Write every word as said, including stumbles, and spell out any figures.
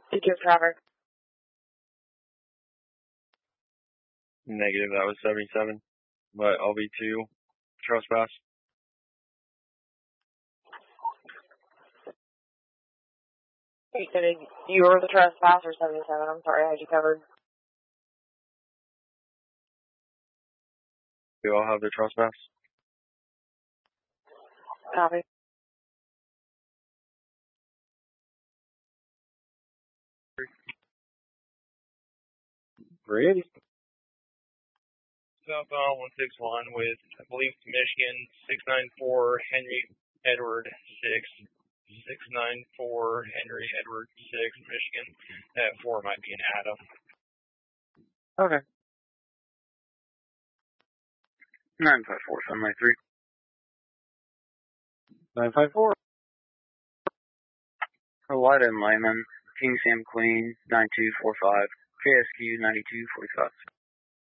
T two traffic. Negative, that was seventy-seven. But L V two, trespass. You said it, you were the trespasser, seventy-seven. I'm sorry, I had you covered. You all have the trespass? Copy. Ready? Southbound one six one with, I believe, Michigan, six nine four Henry Edward six. six nine four Henry Edward six, Michigan. That four might be an Adam. Okay. nine five four, Sunlight three. nine five four. Hawaii and Lyman, King Sam Queen, nine two four five, K S Q ninety-two forty-five.